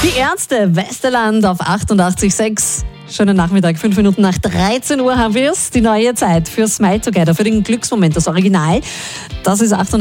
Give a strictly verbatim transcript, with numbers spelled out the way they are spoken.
Die Ärzte, Westerland auf achtundachtzig Komma sechs. Schönen Nachmittag, fünf Minuten nach dreizehn Uhr haben wir es. Die neue Zeit für Smile Together, für den Glücksmoment, das Original. Das ist achtundachtzig